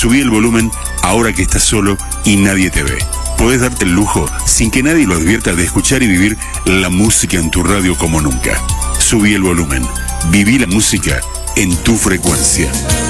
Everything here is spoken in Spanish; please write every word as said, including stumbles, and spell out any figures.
Subí el volumen ahora que estás solo y nadie te ve. Podés darte el lujo, sin que nadie lo advierta, de escuchar y vivir la música en tu radio como nunca. Subí el volumen. Viví la música en tu frecuencia.